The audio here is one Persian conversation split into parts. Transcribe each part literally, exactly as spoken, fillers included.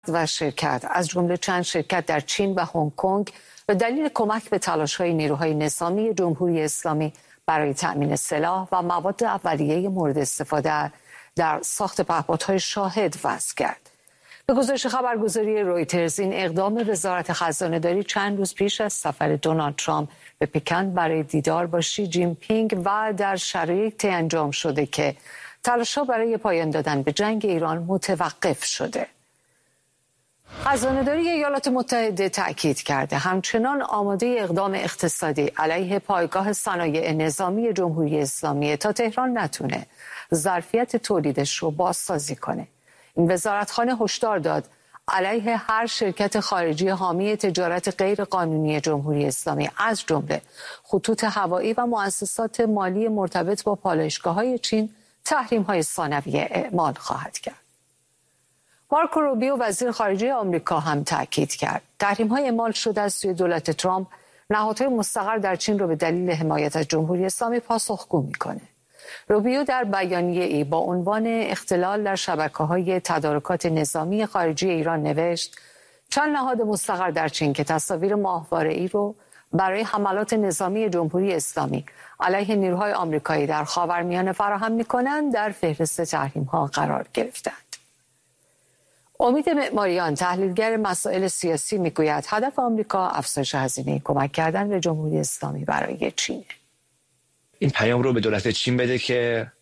و شرکت از جمله چند شرکت در چین و هنگ کنگ به دلیل کمک به تلاش‌های نیروهای نظامی جمهوری اسلامی برای تأمین سلاح و مواد اولیه مورد استفاده در ساخت پهپادهای شاهد وضع کرد. به گزارش خبرگزاری رویترز، این اقدام وزارت خزانه‌داری چند روز پیش از سفر دونالد ترامپ به پکن برای دیدار با شی جین پینگ و در شرایطی انجام شده که تلاش‌ها برای پایان دادن به جنگ ایران متوقف شده. خزانه‌داری ایالات متحده تأکید کرده همچنان آماده اقدام اقتصادی علیه پایگاه صنایع نظامی جمهوری اسلامی تا تهران نتونه ظرفیت تولیدش رو بازسازی کنه. این وزارتخانه هشدار داد علیه هر شرکت خارجی حامی تجارت غیرقانونی جمهوری اسلامی از جمله خطوط هوایی و مؤسسات مالی مرتبط با پالایشگاه‌های چین تحریم‌های ثانویه اعمال خواهد کرد. مارکو روبیو وزیر خارجه آمریکا هم تاکید کرد تحریم‌های اعمال شده از سوی دولت ترامپ نهادهای مستقر در چین رو به دلیل حمایت از جمهوری اسلامی پاسخگو می‌کنه. روبیو در بیانیه‌ای با عنوان اختلال در شبکه‌های تدارکات نظامی خارجی ایران نوشت چند نهاد مستقر در چین که تصاویر ماهواره‌ای رو برای حملات نظامی جمهوری اسلامی علیه نیروهای آمریکایی در خاورمیانه فراهم می‌کنند در فهرست تحریم‌ها قرار گرفتند. امید معماریان تحلیلگر مسائل سیاسی میگوید هدف آمریکا افزایش هزینه کمک کردن به جمهوری اسلامی برای چینه. این پیام رو به دولت چین بده که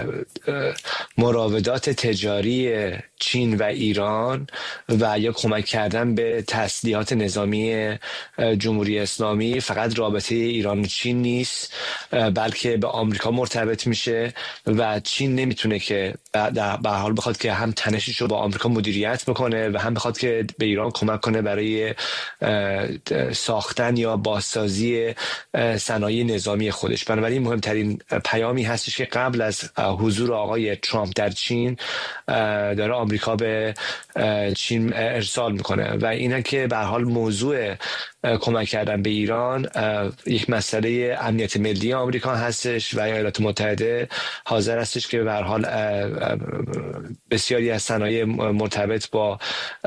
مراودات تجاری چین و ایران و یا کمک کردن به تسلیحات نظامی جمهوری اسلامی فقط رابطه ایران و چین نیست، بلکه به آمریکا مرتبط میشه و چین نمیتونه که به حال بخواد که هم تنشش رو با آمریکا مدیریت بکنه و هم بخواد که به ایران کمک کنه برای ساختن یا بازسازی صنایع نظامی خودش. بنابراین مهمترین پیامی هستش که قبل از حضور آقای ترامپ در چین داره آمریکا به چین ارسال میکنه و اینه که به هر حال موضوع کمک کردن به ایران یک مسئله امنیت ملی آمریکا هستش و ایالات متحده حاضر هستش که به هر حال بسیاری از صنایع مرتبط با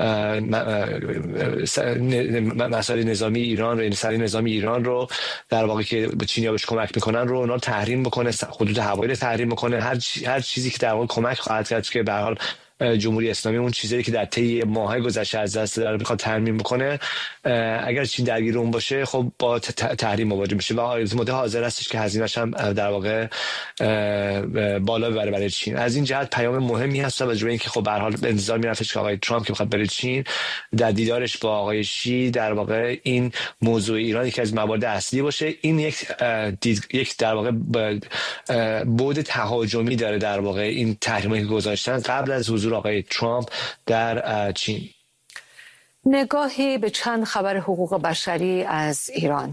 مسائل نظامی ایران رو، صنایع نظامی ایران رو در واقع که به چینیا بهش کمک میکنن رو اونا تحریم بکنه، خطوط هوایی رو تحریم بکنه، هر هر چیزی که در واقع کمک خواهد کرد که به هر حال جمهوری اسلامی اون چیزی که در طی ماه‌های گذشته از دست داره میخواد ترمیم بکنه، اگر چین درگیر اون باشه خب با تحریم مواجه میشه و ایالات متحده حاضر هستش که هزینه‌اش هم در واقع بالا ببره برای چین. از این جهت پیام مهمی هست و جوری اینکه خب به هر حال انتظار میرفتش که آقای ترامپ که میخواد بره چین در دیدارش با آقای شی در واقع این موضوع ایران یکی از موارد اصلی باشه. این یک دید، یک در واقع بعد تهاجمی داره در واقع این تحریمایی که گذاشتن قبل از حضور آقای ترامپ در چین. نگاهی به چند خبر حقوق بشری از ایران.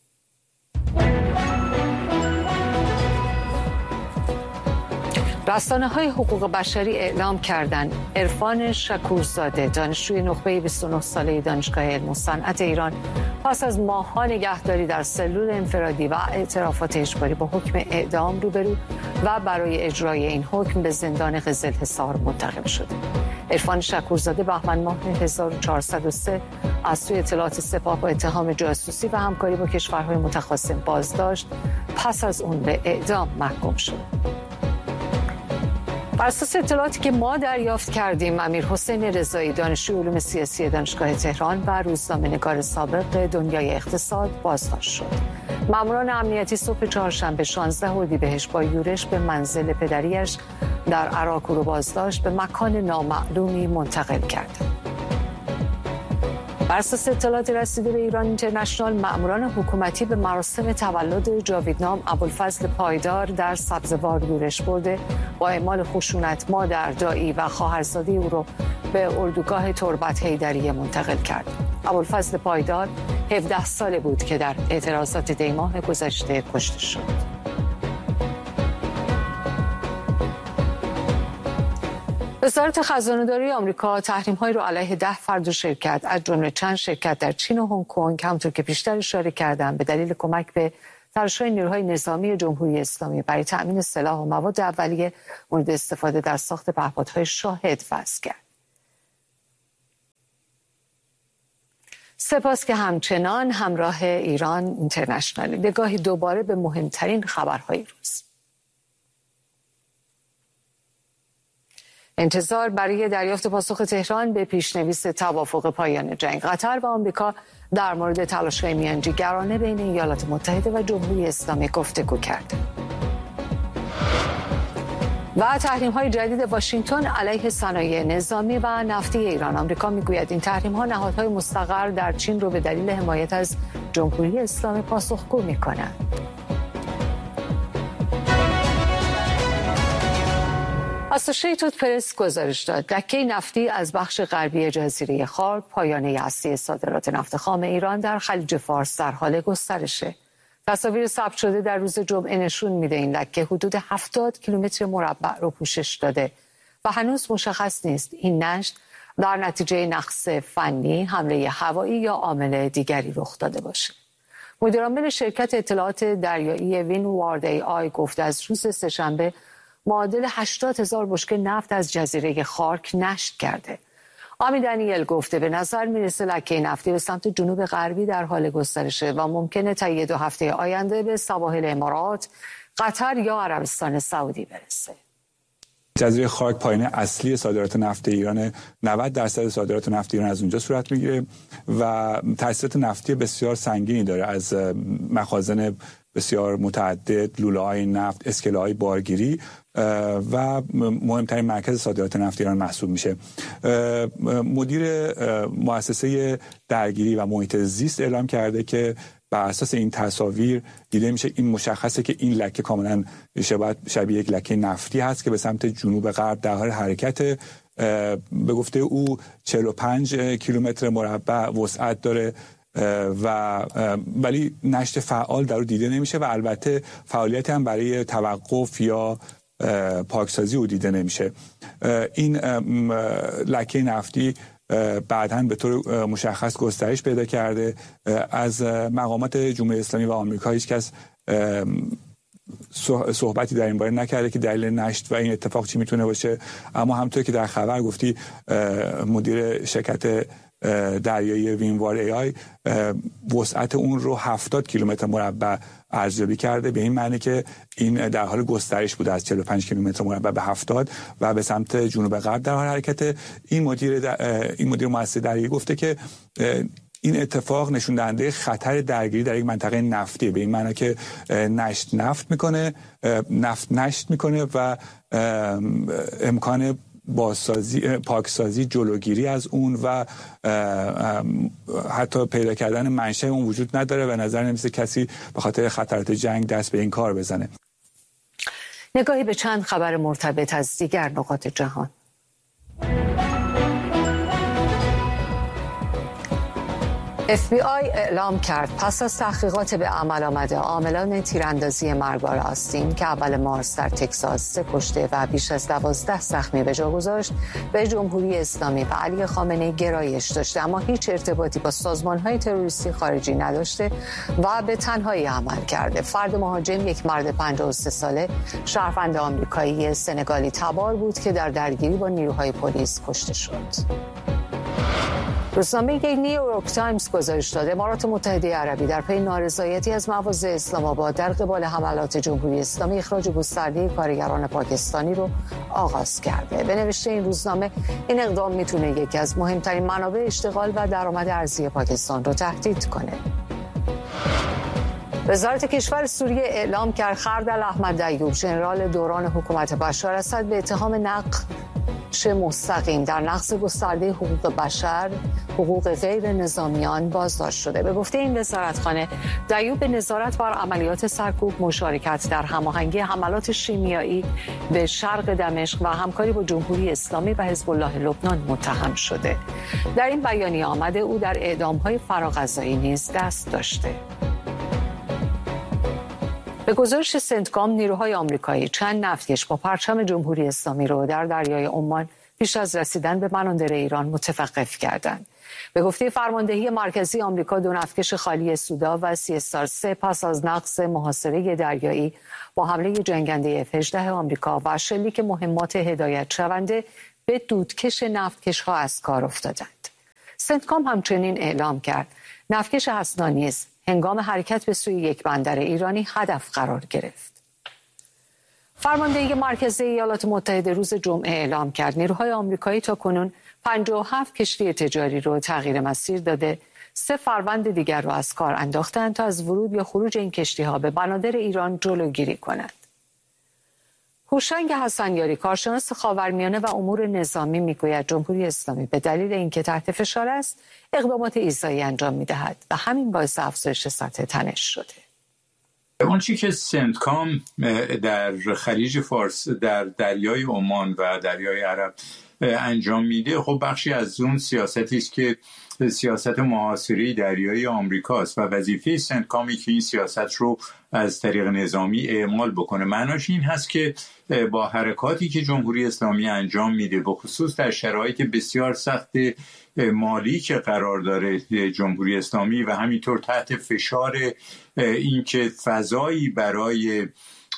رسانه‌های حقوق بشری اعلام کردند عرفان شکورزاده دانشجوی نخبه بیست و نه ساله دانشگاه علم و صنعت ایران پس از ماه‌ها نگهداری در سلول انفرادی و اعترافات اجباری با حکم اعدام روبرو و برای اجرای این حکم به زندان قزلحصار منتقل شده. عرفان شکورزاده بهمن ماه هزار و چهارصد و سه از سوی اطلاعات سپاه با اتهام جاسوسی و همکاری با کشورهای متخاصم بازداشت، پس از اون به اعدام محکوم شد. بر اساس اطلاعاتی که ما دریافت کردیم، امیر حسین رضایی دانشجوی علوم سیاسی دانشگاه تهران و روزنامه‌نگار سابق دنیای اقتصاد بازداشت شد. ماموران امنیتی صبح چهارشنبه شانزده اردیبهشت با یورش به منزل پدریش در عراق رو بازداشت به مکان نامعلومی منتقل کردند. بر اساس اطلاعات رسیده به ایران اینترنشنال، ماموران حکومتی به مراسم تولد جاویدنام ابوالفضل پایدار در سبزوار یورش برده با اعمال خشونت مادر، دایی و خواهرزاده او رو به اردوگاه تربت حیدریه منتقل کرد. ابوالفضل پایدار هفده ساله بود که در اعتراضات دیماه گذشته کشته شد. وزارت خزانه‌داری آمریکا تحریم‌هایی را علیه ده فرد و شرکت از جمله چند شرکت در چین و هنگ کنگ همونطور که پیشتر اشاره کردم به دلیل کمک به تلاش‌های نیروهای نظامی جمهوری اسلامی برای تأمین سلاح و مواد اولیه مورد استفاده در ساخت پهپادهای شاهد وضع کرد. سپاس که همچنان همراه ایران اینترنشنال. نگاهی دوباره به مهمترین خبرهای روز. انتظار برای دریافت پاسخ تهران به پیشنویس توافق پایان جنگ. قطر و آمریکا در مورد تلاش‌های میانجیگرانه بین ایالات متحده و جمهوری اسلامی گفتگو کرده. و تحریم‌های جدید واشنگتن علیه صنایع نظامی و نفتی ایران. آمریکا میگوید این تحریم‌ها نهادهای مستقر در چین رو به دلیل حمایت از جمهوری اسلامی پاسخگو می‌کنند. اسوشیتد پرس گزارش داد لکه نفتی از بخش غربی جزیره خارک، پایانه اصلی صادرات نفت خام ایران در خلیج فارس، در حال گسترشه. تصاویر ثبت شده در روز جمعه نشون میده این لکه حدود هفتاد کیلومتر مربع رو پوشش داده و هنوز مشخص نیست این نشت در نتیجه نقص فنی، حمله هوایی یا عامل دیگری رخ داده باشه. مدیرعامل شرکت اطلاعات دریایی ویندوارد ای آی گفت از روز سه‌شنبه معادل هشتاد هزار بشکه نفت از جزیره خارک نشت کرده. آمی دانیل گفته به نظر میرسه لکه نفتی به سمت جنوب غربی در حال گسترشه و ممکنه تا یه دو هفته آینده به سواحل امارات، قطر یا عربستان سعودی برسه. جزیره خارک پایانه اصلی صادرات نفت ایران، نود درصد صادرات نفت ایران از اونجا صورت میگیره و تأثیرات نفتی بسیار سنگینی داره از مخازن بسیار متعدد، لوله‌های نفت، اسکله‌های بارگیری و مهمترین مرکز صادرات نفت ایران محسوب میشه. مدیر مؤسسه درگیری و محیط زیست اعلام کرده که بر اساس این تصاویر دیده میشه این مشخصه که این لکه کاملا شبیه یک لکه نفتی هست که به سمت جنوب غرب در حال حرکت. به گفته او چهل و پنج کیلومتر مربع وسعت داره و ولی نشت فعال در او دیده نمیشه و البته فعالیت هم برای توقف یا پاکسازی او دیده نمیشه. این لکه نفتی بعداً به طور مشخص گسترش پیدا کرده. از مقامات جمهوری اسلامی و آمریکا هیچ کس صحبتی در این باره نکرده که دلیل نشت و این اتفاق چی میتونه باشه، اما همونطور که در خبر گفتی مدیر شرکت دریایی ویندوارد ای آی وسعت اون رو هفتاد کیلومتر مربع ارزیابی کرده، به این معنی که این در حال گسترش بوده از چهل و پنج کیلومتر مربع به هفتاد و به سمت جنوب غرب در حال حرکت. این مدیر این مدیر مؤسسه دریایی گفته که این اتفاق نشون دهنده خطر درگیری در یک منطقه نفتی، به این معنی که نشت نفت میکنه نفت نشت میکنه و امکان بازسازی، پاکسازی، جلوگیری از اون و حتی پیدا کردن منشأ اون وجود نداره و نظر نمیسه کسی به خاطر خطرات جنگ دست به این کار بزنه. نگاهی به چند خبر مرتبط از دیگر نقاط جهان. اف بی آی اعلام کرد پس از تحقیقات به عمل آمده عاملان تیراندازی مرگبار آستین که اول مارس در تگزاس سه کشته و بیش از دوازده زخمی به جا گذاشت به جمهوری اسلامی و علی خامنه‌ای گرایش داشته، اما هیچ ارتباطی با سازمان‌های تروریستی خارجی نداشته و به تنهایی عمل کرده. فرد مهاجم، یک مرد پنجاه و سه ساله شهروند آمریکایی سنگالی تبار بود که در درگیری با نیروهای پلیس کشته شد. روزنامه نیویورک تایمز گزارش داد امارات متحده عربی در پی نارضایتی از مواضع اسلام آباد در قبال حملات جمهوری اسلامی اخراج گسترده کارگران پاکستانی رو آغاز کرده. به نوشته این روزنامه این اقدام میتونه یکی از مهمترین منابع اشتغال و درآمد ارزی پاکستان رو تهدید کنه. وزارت کشور سوریه اعلام کرد خردل احمد دیوب، ژنرال دوران حکومت بشار اسد، به اتهام نقض مستقیم در نقض گسترده حقوق بشر، حقوق غیر نظامیان بازداشت شده. به گفته این وزارتخانه، دیوب به نظارت بر عملیات سرکوب، مشارکت در هماهنگی حملات شیمیایی به شرق دمشق و همکاری با جمهوری اسلامی و حزب الله لبنان متهم شده. در این بیانیه آمده او در اعدام‌های فراغذایی نیز دست داشته. به گزارش سنتکام، نیروهای آمریکایی چند نفتکش با پرچم جمهوری اسلامی رو در دریای عمان پیش از رسیدن به مناظر ایران متوقف کردند. به گفته فرماندهی مرکزی آمریکا، دو نفتکش خالی سودا و سی استار سه پس از نقض محاصره دریایی با حمله جنگنده اف هجده آمریکا و شلیک مهمات هدایت شونده به دودکش نفتکش‌ها از کار افتادند. سنتکام همچنین اعلام کرد نفتکش هسنا نیز هنگام حرکت به سوی یک بندر ایرانی هدف قرار گرفت. فرماندهی مرکزی ایالات متحده روز جمعه اعلام کرد نیروهای آمریکایی تاکنون پنجاه و هفت کشتی تجاری رو تغییر مسیر داده، سه فروند دیگر را از کار انداختند تا از ورود یا خروج این کشتی‌ها به بنادر ایران جلوگیری کنند. هوشنگ حسنیاری کارشناس خاورمیانه و امور نظامی میگوید جمهوری اسلامی به دلیل اینکه تحت فشار است اقدامات ایذایی انجام میدهد و همین باعث افزایش سطح تنش شده. اون چی که سنتکام در خلیج فارس در دریای عمان و دریای عرب انجام میده خب بخشی از اون سیاستی است که سیاست محاصره دریایی آمریکاست و وظیفه سنتکامی که این سیاست رو از طریق نظامی اعمال بکنه. معناش این هست که با حرکاتی که جمهوری اسلامی انجام میده به خصوص در شرایط بسیار سخت مالی که قرار داره جمهوری اسلامی و همینطور تحت فشار اینکه فضایی برای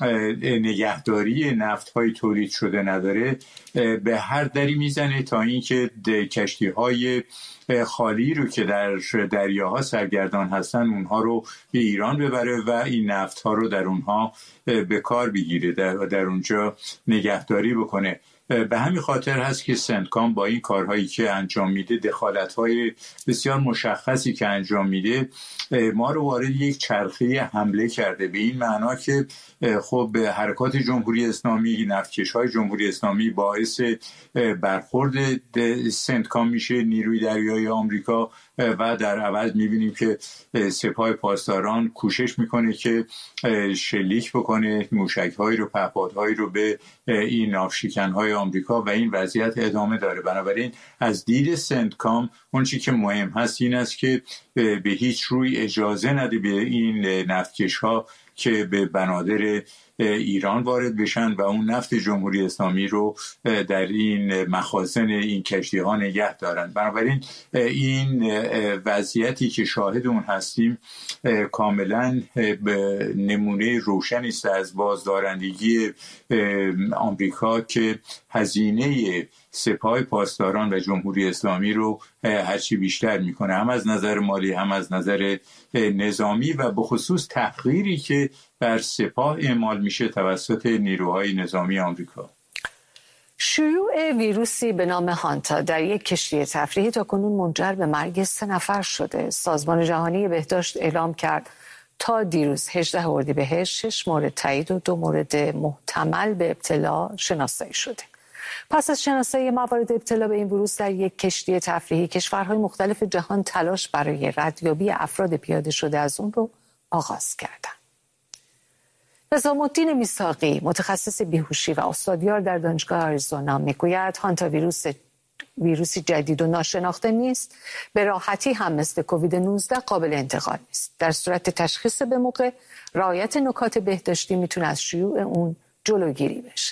نگهداری نفت‌های تولید شده نداره به هر دری میزنه تا اینکه کشتی‌های خالی رو که در دریاها سرگردان هستن اونها رو به ایران ببره و این نفت‌ها رو در اونها به کار بگیره در, در اونجا نگهداری بکنه. به همین خاطر هست که سنتکام با این کارهایی که انجام میده دخالت‌های بسیار مشخصی که انجام میده ما رو وارد یک چرخه حمله کرده، به این معنا که خب حرکات جمهوری اسلامی نفتکش‌های جمهوری اسلامی باعث برخورد سنتکام میشه نیروی دریایی آمریکا و در عوض میبینیم که سپاه پاسداران کوشش میکنه که شلیک بکنه موشک‌هایی رو پهپادهایی رو به این ناوشکن‌های آمریکا و این وضعیت ادامه داره. بنابراین از دید سنتکام اون چیزی که مهم هست این است که به هیچ روی اجازه نده به این نفتکش‌ها که به بنادر ایران وارد بشن و اون نفت جمهوری اسلامی رو در این مخازن این کشتی ها نگه دارن. بنابراین این وضعیتی که شاهد اون هستیم کاملا نمونه روشنی است از بازدارندگی آمریکا که هزینه سپاه پاسداران و جمهوری اسلامی رو هرچی بیشتر میکنه، هم از نظر مالی هم از نظر نظامی و به خصوص تحقیری که بر سپاه اعمال میشه توسط نیروهای نظامی آمریکا. شیوع ویروسی به نام هانتا در یک کشتی تفریحی تاکنون منجر به مرگ سه نفر شده. سازمان جهانی بهداشت اعلام کرد تا دیروز هجدهم اردیبهشت شش مورد تایید و دو مورد محتمل به ابتلا شناسایی شده. پس از شناسایی موارد ابتلا به این ویروس در یک کشتی تفریحی کشورهای مختلف جهان تلاش برای ردیابی افراد پیاده شده از اون رو آغاز کردند. نظام الدین میثاقی متخصص بیهوشی و استادیار در دانشگاه آریزونا میگوید هانتا ویروس ویروسی جدید و ناشناخته نیست، به راحتی هم مثل کووید نوزده قابل انتقال نیست. در صورت تشخیص به موقع رعایت نکات بهداشتی میتونه از شیوع اون جلوگیری بشه.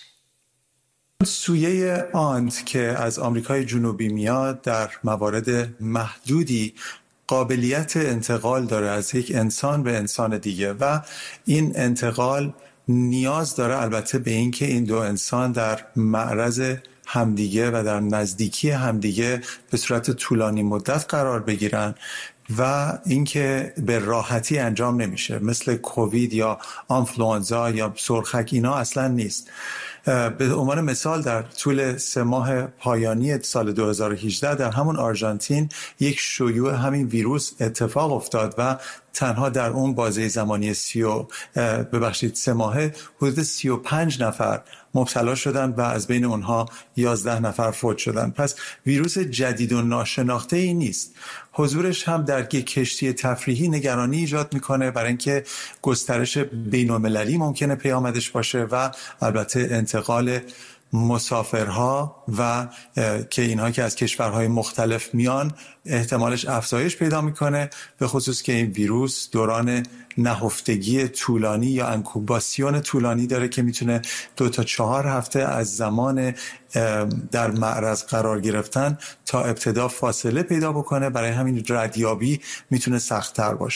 سویه آنت که از آمریکای جنوبی میاد در موارد محدودی قابلیت انتقال داره از یک انسان به انسان دیگه و این انتقال نیاز داره البته به این که این دو انسان در معرض همدیگه و در نزدیکی همدیگه به صورت طولانی مدت قرار بگیرن و اینکه به راحتی انجام نمیشه، مثل کووید یا آنفلوانزا یا سرخک اینا اصلا نیست. به عنوان مثال در طول سه ماه پایانی سال دو هزار و هجده در همون آرژانتین یک شیوع همین ویروس اتفاق افتاد و تنها در اون بازه زمانی سی و ببخشید سه ماهه حدود سی و پنج نفر مبتلا شدن و از بین اونها یازده نفر فوت شدن. پس ویروس جدید و ناشناخته ای نیست. حضورش هم در یک کشتی تفریحی نگرانی ایجاد میکنه برای اینکه گسترش بین‌المللی ممکنه پیامدش باشه و البته انتقال مسافرها و که اینها که از کشورهای مختلف میان احتمالش افزایش پیدا میکنه، به خصوص که این ویروس دوران نهفتگی طولانی یا انکوباسیون طولانی داره که میتونه دو تا چهار هفته از زمان در معرض قرار گرفتن تا ابتدا فاصله پیدا بکنه. برای همین ردیابی میتونه سخت‌تر باشه.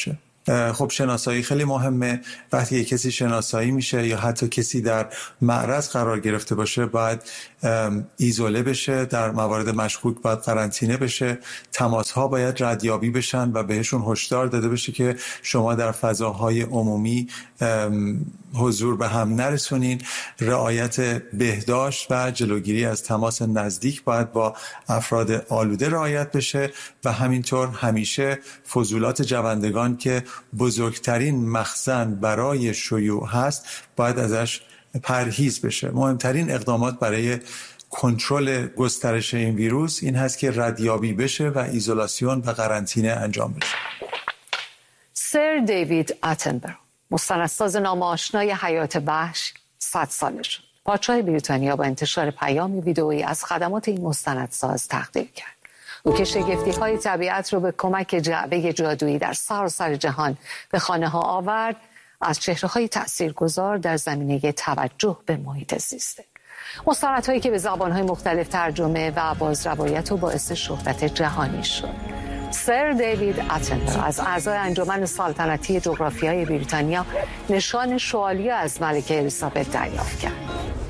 خب شناسایی خیلی مهمه. وقتی کسی شناسایی میشه یا حتی کسی در معرض قرار گرفته باشه باید ایزوله بشه، در موارد مشکوک باید قرنطینه بشه، تماس‌ها باید ردیابی بشن و بهشون هشدار داده بشه که شما در فضاهای عمومی حضور به هم نرسونین. رعایت بهداشت و جلوگیری از تماس نزدیک باید با افراد آلوده رعایت بشه و همینطور همیشه فضولات جوندگان که بزرگترین مخزن برای شیوع هست باید ازش پرهیز بشه. مهمترین اقدامات برای کنترل گسترش این ویروس این هست که ردیابی بشه و ایزولاسیون و قرنطینه انجام بشه. سر دیوید اتنبرو، مستندساز نام‌آشنای حیات وحش، صد ساله شد. پادشاه بریتانیا با انتشار پیام ویدئویی از خدمات این مستندساز تقدیر کرد. او که شگفتی‌های طبیعت رو به کمک جعبه جادویی در سراسر جهان به خانه‌ها آورد، از چهره‌های تأثیرگذار در زمینه توجه به محیط زیسته. مستندهایی که به زبان‌های مختلف ترجمه و بازروایت و باعث شهرت جهانی شد. سر دیوید اتنبرو از اعضای انجمن سلطنتی جغرافیای بریتانیا نشان شوالیه از ملکه الیزابت دریافت کرد.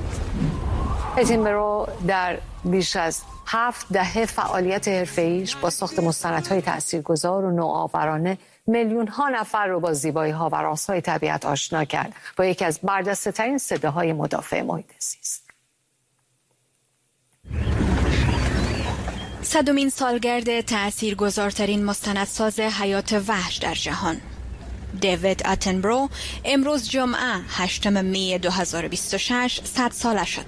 اتنبرو در بیش از هفت دهه فعالیت حرفه‌ایش با ساخت مستندهای تأثیرگذار و نوآورانه میلیون ها نفر رو با زیبایی ها و رازهای طبیعت آشنا کرد، با یکی از برجسته ترین صداهای مدافع محیط زیست. صدمین سالگرد تأثیرگذارترین مستندساز حیات وحش در جهان، دیوید اتنبرو، امروز جمعه هشتم می دو هزار و بیست و شش صد ساله شد.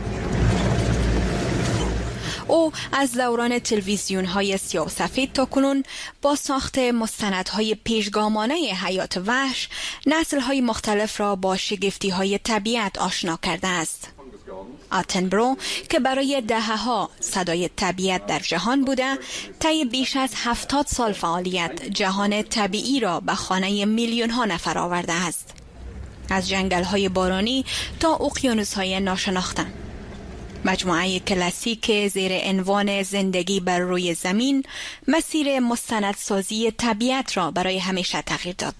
او از دوران تلویزیون‌های سیاه و سفید تا کنون با ساخت مستندهای پیشگامانه حیات وحش نسل‌های مختلف را با شگفتی‌های طبیعت آشنا کرده است. اتنبرو که برای دهه‌ها صدای طبیعت در جهان بوده، طی بیش از هفتاد سال فعالیت جهان طبیعی را به خانه میلیون‌ها نفر آورده است. از جنگل‌های بارانی تا اقیانوس‌های ناشناخته. مجموعه کلاسیک زیر عنوان زندگی بر روی زمین مسیر مستندسازی طبیعت را برای همیشه تغییر داد.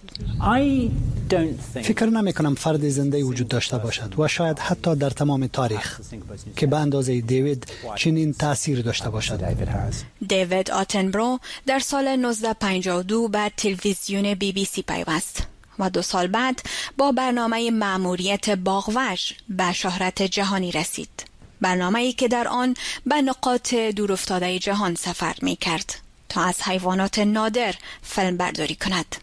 فکر نمی کنم فرد زنده وجود داشته باشد و شاید حتی در تمام تاریخ که به اندازه دیوید چنین تأثیر داشته باشد. دیوید اتنبرو در سال نوزده پنجاه و دو به تلویزیون بی بی سی پیوست و دو سال بعد با برنامه مأموریت باغوش به شهرت جهانی رسید. برنامه‌ای که در آن به نقاط دورافتاده جهان سفر می کرد تا از حیوانات نادر فیلم برداری کند.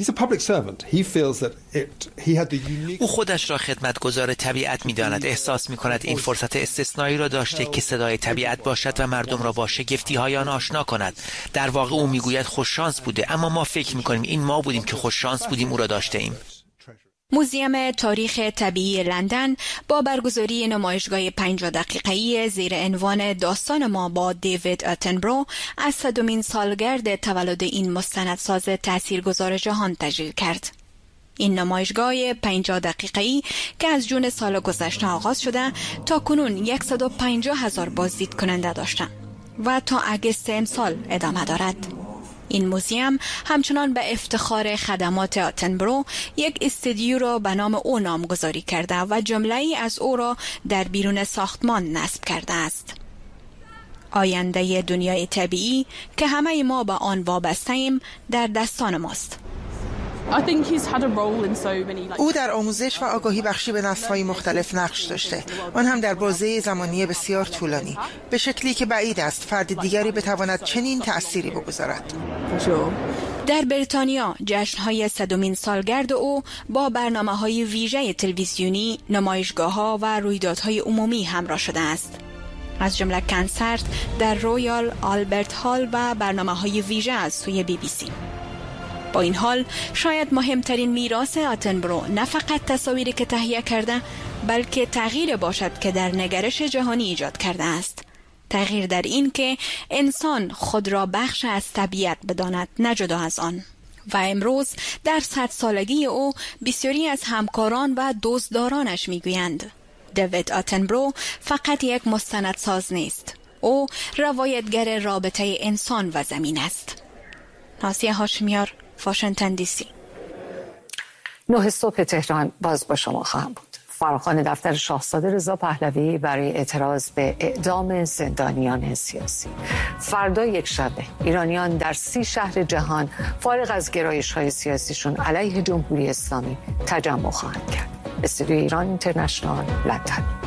او خودش را خدمتگزار طبیعت می داند. احساس می کند این فرصت استثنایی را داشته که صدای طبیعت باشد و مردم را با شگفتی های آن آشنا کند. در واقع او می گوید خوش شانس بوده، اما ما فکر می کنیم این ما بودیم که خوش شانس بودیم او را داشته ایم. موزیم تاریخ طبیعی لندن با برگزاری نمایشگاه پنجاه دقیقه‌ای زیر عنوان داستان ما با دیوید اتنبرو از صدمین سالگرد تولد این مستندساز تاثیرگذار جهان تجلیل کرد. این نمایشگاه پنجاه دقیقه‌ای که از جون سال گذشته آغاز شده تا کنون صد و پنجاه هزار بازدید کننده داشته و تا اگست امسال ادامه دارد. این موزیم همچنان به افتخار خدمات اتنبرو یک استودیو را به نام او نامگذاری کرده و جمله‌ای از او را در بیرون ساختمان نصب کرده است. آینده دنیای طبیعی که همه ما به آن وابسته ایم در دستان ماست. او در آموزش و آگاهی بخشی به نسل‌های مختلف نقش داشته، آن هم در بازه زمانی بسیار طولانی، به شکلی که بعید است فرد دیگری بتواند چنین تأثیری بگذارد. در بریتانیا جشن‌های صدمین سالگرد او با برنامه‌های ویژه تلویزیونی، نمایشگاه‌ها و رویدادهای عمومی همراه شده است، از جمله کنسرت در رویال آلبرت هال و برنامه‌های ویژه از سوی بی بی سی. با این حال شاید مهمترین میراث اتنبرو نه فقط تصاویری که تهیه کرده، بلکه تغییر باشد که در نگرش جهانی ایجاد کرده است. تغییر در این که انسان خود را بخش از طبیعت بداند، نه جدا از آن. و امروز در صد سالگی او بسیاری از همکاران و دوستدارانش میگویند دیوید اتنبرو فقط یک مستندساز نیست، او روایتگر رابطه انسان و زمین است. ناسیه هاشمیار، واشنگتن دی سی. نه صبح تهران باز با شما خواهم بود. فراخوان دفتر شاهزاده رضا پهلوی برای اعتراض به اعدام زندانیان سیاسی. فردا یک شنبه ایرانیان در سی شهر جهان فارغ از گرایش‌های سیاسیشون علیه جمهوری اسلامی تجمع خواهند کرد. استودیو ایران اینترنشنال، لندن.